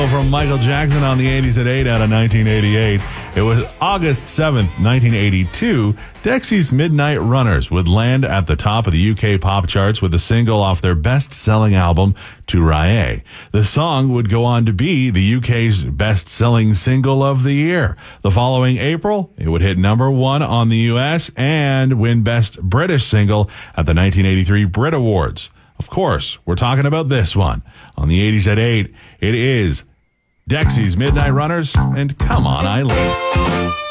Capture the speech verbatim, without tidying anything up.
single from Michael Jackson on the eighties at eight out of nineteen eighty-eight. It was August seventh, nineteen eighty-two. Dexy's Midnight Runners would land at the top of the U K pop charts with a single off their best-selling album, Tu Ra'ye. The song would go on to be the U K's best-selling single of the year. The following April, it would hit number one on the U S and win Best British Single at the nineteen eighty-three Brit Awards. Of course, we're talking about this one. On the eighties at eight, it is Dexy's Midnight Runners and Come On Eileen.